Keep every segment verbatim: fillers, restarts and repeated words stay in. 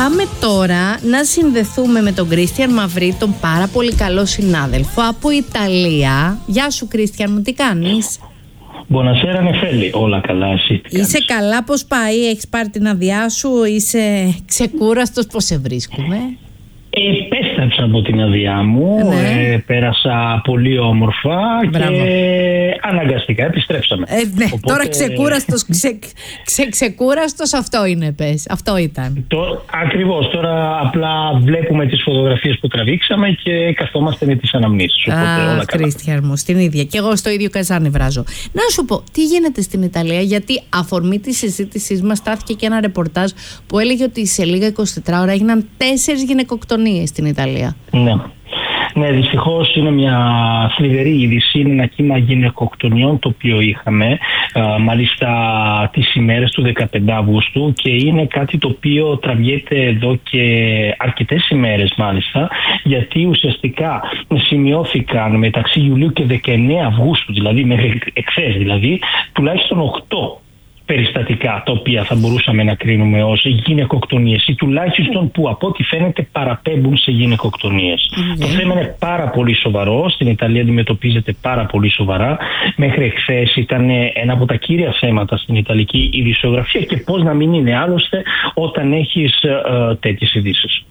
Πάμε τώρα να συνδεθούμε με τον Κρίστιαν Μαυρί, τον πάρα πολύ καλό συνάδελφο από Ιταλία. Γεια σου Κρίστιαν μου, τι κάνεις? Buonasera Νεφέλη, όλα καλά, εσύ τι Είσαι κάνεις? Καλά, πώς πάει, έχεις πάρει την αδειά σου, είσαι ξεκούραστος, πώς σε βρίσκουμε? Επέστρεψα από την αδειά μου, ναι. ε, πέρασα πολύ όμορφα. Μπράβο. Και αναγκαστικά επιστρέψαμε. Ε, ναι, Οπότε... τώρα ξεκούραστος, ξε, ξε, ξεκούραστος αυτό είναι, πες, αυτό ήταν. Το, ακριβώς, τώρα απλά βλέπουμε τις φωτογραφίες που τραβήξαμε και καθόμαστε με τις αναμνήσεις. Α, Κρίστιαν μου, στην ίδια. Και εγώ στο ίδιο καζάνι βράζω. Να σου πω, τι γίνεται στην Ιταλία, γιατί αφορμή τη συζήτησή μας στάθηκε και ένα ρεπορτάζ που έλεγε ότι σε λίγα εικοσιτέσσερις ώρα έγιναν τέσσερις γυναικοκτονίες στην Ιταλία. Ναι. Ναι, δυστυχώς είναι μια θλιβερή είδηση. Είναι ένα κύμα γυναικοκτονιών το οποίο είχαμε α, μάλιστα τις ημέρες του δεκαπέντε Αυγούστου, και είναι κάτι το οποίο τραβιέται εδώ και αρκετές ημέρες μάλιστα, γιατί ουσιαστικά σημειώθηκαν μεταξύ Ιουλίου και δεκαεννέα Αυγούστου, δηλαδή μέχρι εχθές δηλαδή, τουλάχιστον οκτώ περιστατικά τα οποία θα μπορούσαμε να κρίνουμε ως γυναικοκτονίες, ή τουλάχιστον που από ό,τι φαίνεται παραπέμπουν σε γυναικοκτονίες. Mm-hmm. Το θέμα είναι πάρα πολύ σοβαρό. Στην Ιταλία αντιμετωπίζεται πάρα πολύ σοβαρά. Μέχρι εχθές ήταν ένα από τα κύρια θέματα στην Ιταλική ειδησιογραφία, και πώς να μην είναι άλλωστε όταν έχεις ε, τέτοιες ειδήσεις.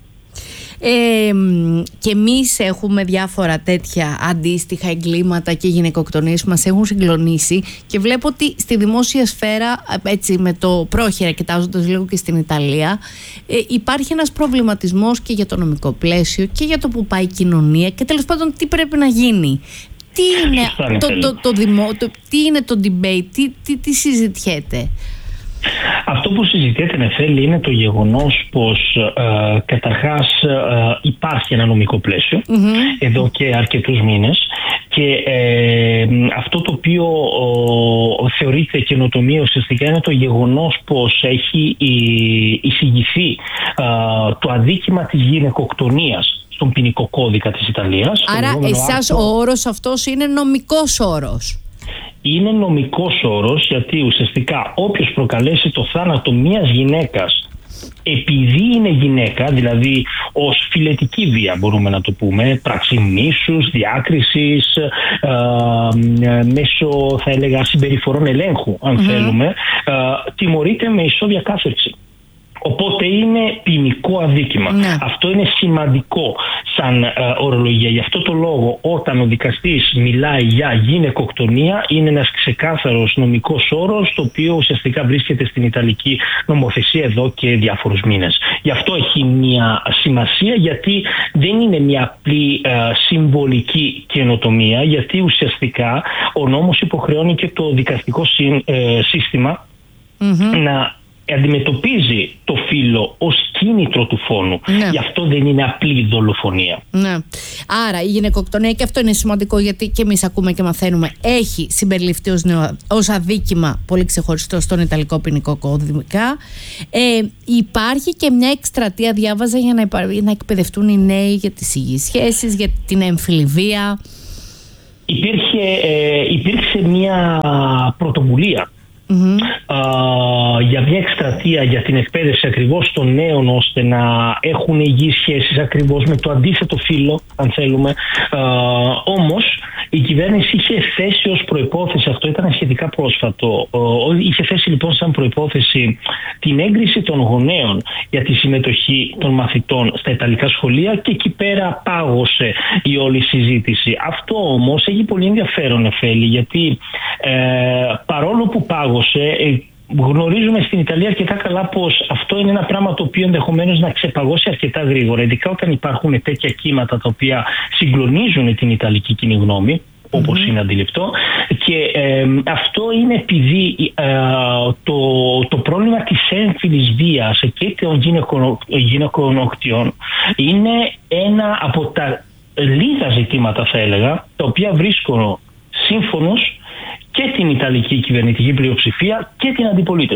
Ε, και εμείς έχουμε διάφορα τέτοια αντίστοιχα εγκλήματα και γυναικοκτονίες που μας έχουν συγκλονίσει, και βλέπω ότι στη δημόσια σφαίρα, έτσι με το πρόχειρα κοιτάζοντας λίγο και στην Ιταλία, ε, υπάρχει ένας προβληματισμός και για το νομικό πλαίσιο και για το που πάει η κοινωνία, και τέλος πάντων τι πρέπει να γίνει. Τι είναι το, το, το, το, δημο, το, τι είναι το debate, τι, τι, τι συζητιέται? Αυτό που συζητιέται, Νεφέλη, είναι το γεγονός πως ε, καταρχάς ε, υπάρχει ένα νομικό πλαίσιο mm-hmm. εδώ και αρκετούς μήνες, και ε, αυτό το οποίο ε, θεωρείται καινοτομία ουσιαστικά είναι το γεγονός πως έχει εισηγηθεί ε, το αδίκημα της γυναικοκτονίας στον ποινικό κώδικα της Ιταλίας. Άρα εσάς άρθρο... ο όρος αυτός είναι νομικός όρος? Είναι νομικός όρος, γιατί ουσιαστικά όποιος προκαλέσει το θάνατο μιας γυναίκας επειδή είναι γυναίκα, δηλαδή ως φιλετική βία μπορούμε να το πούμε, πράξη μίσους, διάκρισης, ε, ε, μέσω θα έλεγα συμπεριφορών ελέγχου αν mm-hmm. θέλουμε, ε, τιμωρείται με ισόβια κάθερξη. Οπότε είναι ποινικό αδίκημα. Ναι. Αυτό είναι σημαντικό σαν ε, ορολογία. Γι' αυτό το λόγο, όταν ο δικαστής μιλάει για γυναικοκτονία, είναι ένας ξεκάθαρος νομικός όρος, το οποίο ουσιαστικά βρίσκεται στην Ιταλική νομοθεσία εδώ και διάφορους μήνες. Γι' αυτό έχει μια σημασία, γιατί δεν είναι μια απλή ε, συμβολική καινοτομία, γιατί ουσιαστικά ο νόμος υποχρεώνει και το δικαστικό συ, ε, σύστημα mm-hmm. να αντιμετωπίζει το φύλο ως κίνητρο του φόνου. Ναι. Γι' αυτό δεν είναι απλή δολοφονία. Ναι. Άρα η γυναικοκτονία, και αυτό είναι σημαντικό, γιατί και εμείς ακούμε και μαθαίνουμε, έχει συμπεριληφθεί ως, νεο, ως αδίκημα πολύ ξεχωριστό στον Ιταλικό ποινικό κώδικα. Ε, υπάρχει και μια εκστρατεία, διάβαζα, για να, υπα... να εκπαιδευτούν οι νέοι για τις υγιείς σχέσεις, για την έμφυλη βία. Υπήρχε, ε, υπήρξε μια πρωτοβουλία Mm-hmm. Uh, για μια εκστρατεία για την εκπαίδευση ακριβώς των νέων, ώστε να έχουν υγιείς σχέσεις ακριβώς με το αντίθετο φύλο, αν θέλουμε. Uh, όμως η κυβέρνηση είχε θέσει ως προϋπόθεση, αυτό ήταν σχετικά πρόσφατο, uh, είχε θέσει λοιπόν σαν προϋπόθεση την έγκριση των γονέων για τη συμμετοχή των μαθητών στα ιταλικά σχολεία, και εκεί πέρα πάγωσε η όλη συζήτηση. Αυτό όμως έχει πολύ ενδιαφέρον, Εφέλη, γιατί ε, παρόλο που πάγωσε, ε, γνωρίζουμε στην Ιταλία αρκετά καλά πως αυτό είναι ένα πράγμα το οποίο ενδεχομένως να ξεπαγώσει αρκετά γρήγορα, ειδικά όταν υπάρχουν τέτοια κύματα τα οποία συγκλονίζουν την Ιταλική κοινή γνώμη, όπως mm-hmm. είναι αντιληπτό, και ε, αυτό είναι επειδή ε, το, το πρόβλημα της έμφυλης βίας και των γυναικοκτονιών είναι ένα από τα λίγα ζητήματα, θα έλεγα, τα οποία βρίσκουν σύμφωνος και την Ιταλική κυβερνητική πλειοψηφία και την αντιπολίτευση.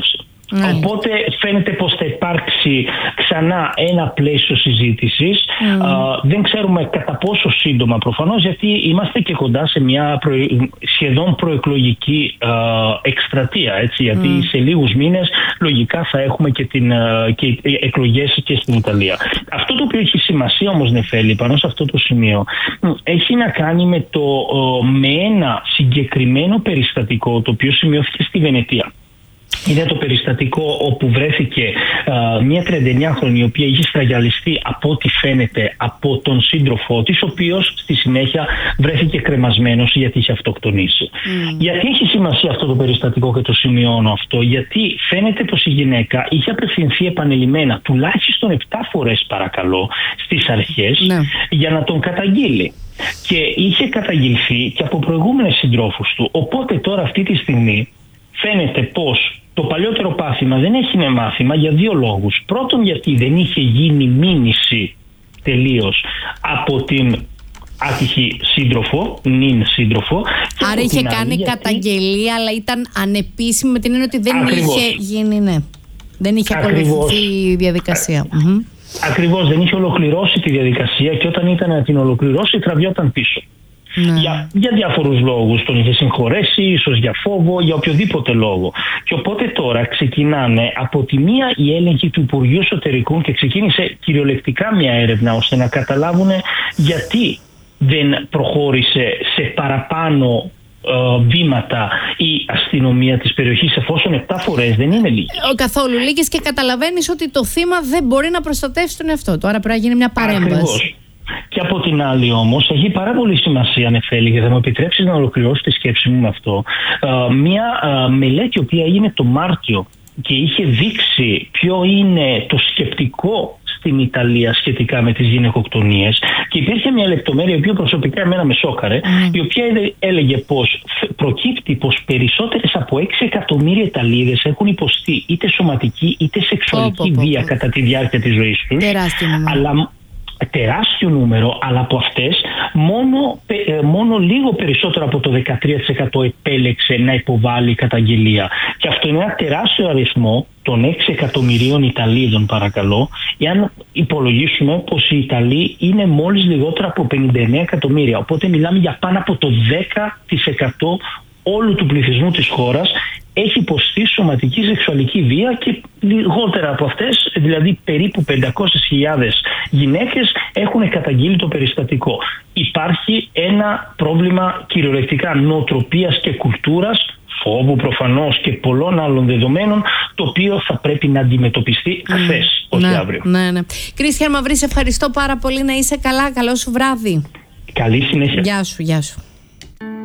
Ναι. Οπότε φαίνεται πως θα υπάρξει ξανά ένα πλαίσιο συζήτησης. Mm. Uh, δεν ξέρουμε κατά πόσο σύντομα προφανώς, γιατί είμαστε και κοντά σε μια προ... σχεδόν προεκλογική uh, εκστρατεία, έτσι, γιατί mm. σε λίγους μήνες λογικά θα έχουμε και, την, uh, και εκλογές και στην Ιταλία. Αυτό το οποίο έχει σημασία όμως, Νεφέλη, πάνω σε αυτό το σημείο, έχει να κάνει με, το, uh, με ένα συγκεκριμένο περιστατικό το οποίο σημειώθηκε στη Βενετία. Είναι το περιστατικό όπου βρέθηκε uh, μια τριανταεννιάχρονη η οποία είχε στραγγαλιστεί από ό,τι φαίνεται από τον σύντροφό της, ο οποίος στη συνέχεια βρέθηκε κρεμασμένος γιατί είχε αυτοκτονήσει. Mm. Γιατί έχει σημασία αυτό το περιστατικό και το σημειώνω αυτό? Γιατί φαίνεται πως η γυναίκα είχε απευθυνθεί επανειλημμένα, τουλάχιστον επτά φορές παρακαλώ, στις αρχές mm. για να τον καταγγείλει. Και είχε καταγγελθεί και από προηγούμενες συντρόφους του. Οπότε τώρα αυτή τη στιγμή φαίνεται πως το παλιότερο πάθημα δεν έγινε μάθημα για δύο λόγους. Πρώτον, γιατί δεν είχε γίνει μήνυση τελείως από την άτυχη σύντροφο, νυν σύντροφο. Άρα είχε κάνει γιατί... καταγγελία, αλλά ήταν ανεπίσημη, με την έννοια ότι δεν Ακριβώς. είχε γίνει, ναι. Δεν είχε ακολουθηθεί η διαδικασία. Mm-hmm. Ακριβώς, δεν είχε ολοκληρώσει τη διαδικασία και όταν ήταν να την ολοκληρώσει τραβιόταν πίσω. Ναι. Για, για διάφορους λόγους. Τον είχε συγχωρέσει, ίσως για φόβο, για οποιοδήποτε λόγο. Και οπότε τώρα ξεκινάνε από τη μία οι έλεγχοι του Υπουργείου Εσωτερικών και ξεκίνησε κυριολεκτικά μια έρευνα ώστε να καταλάβουν γιατί δεν προχώρησε σε παραπάνω ε, βήματα η αστυνομία της περιοχής, εφόσον επτά φορές δεν είναι λίγες. Καθόλου λίγες, και καταλαβαίνεις ότι το θύμα δεν μπορεί να προστατεύσει τον εαυτό του. Άρα πρέπει να γίνει μια παρέμβαση. Ακριβώς. Και από την άλλη όμως έχει πάρα πολύ σημασία, Νεφέλη, και θα μου επιτρέψεις να ολοκληρώσω τη σκέψη μου με αυτό, μια μελέτη η οποία έγινε το Μάρτιο και είχε δείξει ποιο είναι το σκεπτικό στην Ιταλία σχετικά με τις γυναικοκτονίες, και υπήρχε μια λεπτομέρεια η οποία προσωπικά εμένα με σόκαρε, mm. η οποία έλεγε πως προκύπτει πως περισσότερες από έξι εκατομμύρια Ιταλίδες έχουν υποστεί είτε σωματική είτε σεξουαλική oh, βία oh, oh. κατά τη διάρκεια της ζωής τους. Τεράστιο νούμερο. Αλλά τεράστιο νούμερο, αλλά από αυτές μόνο, μόνο λίγο περισσότερο από το δεκατρία τοις εκατό επέλεξε να υποβάλει καταγγελία. Και αυτό είναι ένα τεράστιο αριθμό των έξι εκατομμυρίων Ιταλίδων, παρακαλώ, εάν υπολογίσουμε πως οι Ιταλοί είναι μόλις λιγότερο από πενήντα εννέα εκατομμύρια. Οπότε μιλάμε για πάνω από το δέκα τοις εκατό όλου του πληθυσμού της χώρας έχει υποστεί σωματική σεξουαλική βία, και λιγότερα από αυτές, δηλαδή περίπου πεντακόσιες χιλιάδες γυναίκες έχουν καταγγείλει το περιστατικό. Υπάρχει ένα πρόβλημα κυριολεκτικά νοοτροπίας και κουλτούρας, φόβου προφανώς και πολλών άλλων δεδομένων, το οποίο θα πρέπει να αντιμετωπιστεί χθες, όχι ναι, αύριο. Ναι, ναι. Κρίστιαν Μαυρή, ευχαριστώ πάρα πολύ, να είσαι καλά, καλό σου βράδυ. Καλή συνέχεια. Γεια σου, γεια σου.